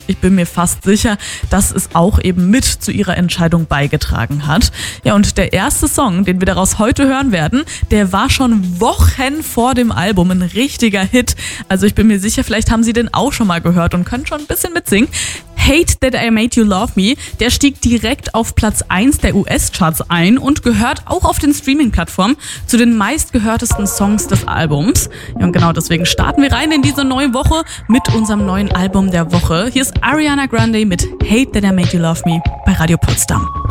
ich bin mir fast sicher, dass es auch eben mit zu ihrer Entscheidung beigetragen hat. Ja, und der erste Song, den wir daraus heute hören werden, der war schon Wochen vor dem Album ein richtiger Hit. Also ich bin mir sicher, vielleicht haben Sie den auch schon mal gehört und können schon ein bisschen mitsingen. Hate That I Made You Love Me, der stieg direkt auf Platz 1 der US-Charts ein und gehört auch auf den Streaming-Plattformen zu den meistgehörtesten Songs des Albums. Ja, und genau deswegen starten wir rein in diese neue Woche mit unserem neuen Album der Woche. Hier ist Ariana Grande mit Hate That I Made You Love Me bei Radio Potsdam.